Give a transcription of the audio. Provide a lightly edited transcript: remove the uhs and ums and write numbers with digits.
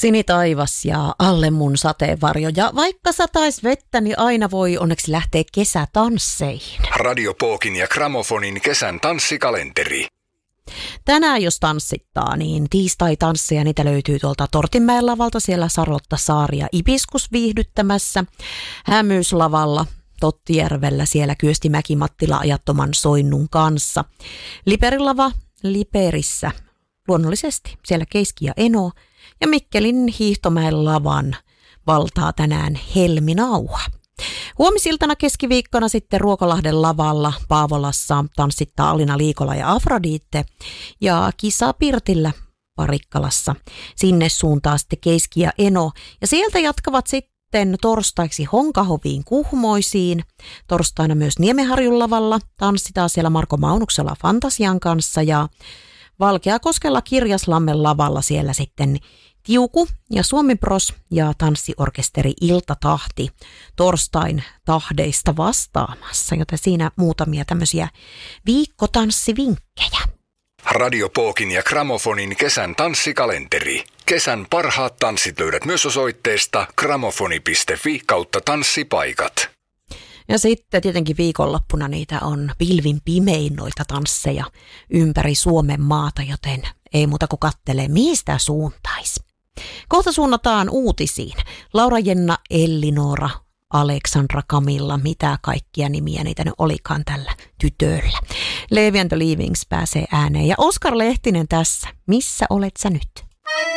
Sinitaivas ja alle mun sateenvarjo. Ja vaikka satais vettä, niin aina voi onneksi lähteä kesätansseihin. Radio Pookin ja Gramofonin kesän tanssikalenteri. Tänään jos tanssittaa, niin tiistai-tansseja, niitä löytyy tuolta Tortinmäen lavalta, siellä Sarlotta Saari ja Ibiskus viihdyttämässä. Hämyyslavalla Tottijärvellä siellä Kyösti Mäki-Mattila ajattoman soinnun kanssa. Liperilava Liperissä luonnollisesti siellä Keiski ja Eno. Ja Mikkelin Hiihtomäen lavan valtaa tänään Helminauha. Huomisiltana keskiviikkona sitten Ruokolahden lavalla Paavolassa tanssittaa Alina Liikola ja Afrodite. Ja Kisapirtillä Parikkalassa sinne suuntaa sitten Keiski ja Eno. Ja sieltä jatkavat sitten torstaiksi Honkahoviin Kuhmoisiin. Torstaina myös Niemenharjun lavalla tanssitaan siellä Marko Maunuksella Fantasian kanssa ja Valkeakoskella Kirjaslammen lavalla siellä sitten Tiuku ja Suomi Bros ja tanssiorkesteri Iltatahti torstain tahdeista vastaamassa, joten siinä muutamia tämmöisiä viikkotanssivinkkejä. Radio Pookin ja Gramofonin kesän tanssikalenteri. Kesän parhaat tanssit löydät myös osoitteesta gramofoni.fi/tanssipaikat. Ja sitten tietenkin viikonloppuna niitä on pilvin pimein noita tansseja ympäri Suomen maata, joten ei muuta kuin kattelee, mihin sitä suuntaisi. Kohta suunnataan uutisiin. Laura-Jenna, Ellinora, Aleksandra, Camilla, mitä kaikkia nimiä niitä nyt olikaan tällä tytöllä. Levi and the Leavings pääsee ääneen ja Oskar Lehtinen tässä. Missä olet sä nyt?